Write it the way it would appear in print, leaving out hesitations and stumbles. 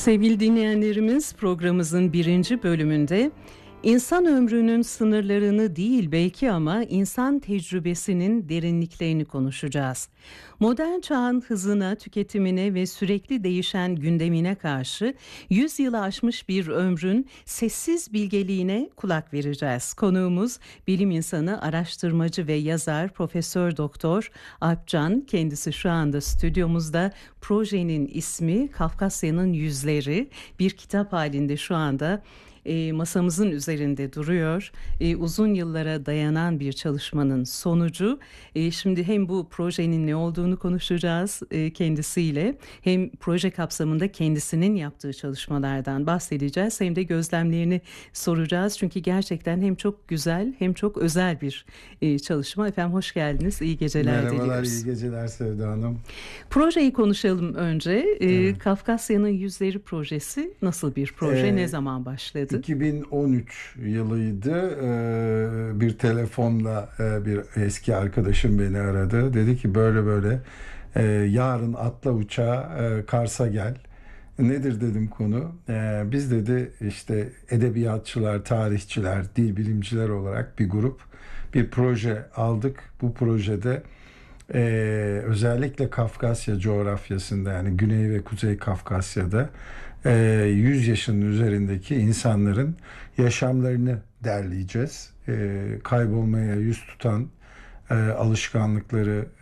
Sevgili dinleyenlerimiz, programımızın birinci bölümünde insan ömrünün sınırlarını değil belki ama insan tecrübesinin derinliklerini konuşacağız. Modern çağın hızına, tüketimine ve sürekli değişen gündemine karşı 100 yılı aşmış bir ömrün sessiz bilgeliğine kulak vereceğiz. Konuğumuz bilim insanı, araştırmacı ve yazar Profesör Doktor Alp Can. Kendisi şu anda stüdyomuzda. Projenin ismi Kafkasya'nın Yüzleri. Bir kitap halinde şu anda masamızın üzerinde duruyor. Uzun yıllara dayanan bir çalışmanın sonucu. Şimdi hem bu projenin ne olduğunu konuşacağız kendisiyle, hem proje kapsamında kendisinin yaptığı çalışmalardan bahsedeceğiz, hem de gözlemlerini soracağız. Çünkü gerçekten hem çok güzel hem çok özel bir çalışma. Efendim hoş geldiniz. İyi geceler diliyoruz. Merhabalar, iyi geceler Sevda Hanım. Projeyi konuşalım önce. Evet. Kafkasya'nın Yüzleri projesi nasıl bir proje? Ne zaman başladı? 2013 yılıydı. Bir telefonla bir eski arkadaşım beni aradı. Dedi ki böyle yarın atla uçağa, Kars'a gel. Nedir dedim konu. Biz dedi işte edebiyatçılar, tarihçiler, dil bilimciler olarak bir grup bir proje aldık. Bu projede özellikle Kafkasya coğrafyasında, yani Güney ve Kuzey Kafkasya'da 100 yaşının üzerindeki insanların yaşamlarını derleyeceğiz. Kaybolmaya yüz tutan alışkanlıkları,